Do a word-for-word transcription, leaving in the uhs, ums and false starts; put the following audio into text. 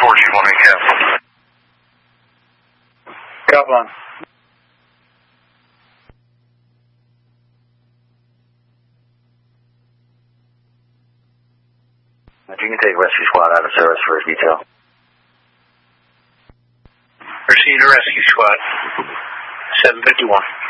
four G one eight cap. Cap on. You can take rescue squad out of service for detail. Proceed to rescue squad. seven fifty-one.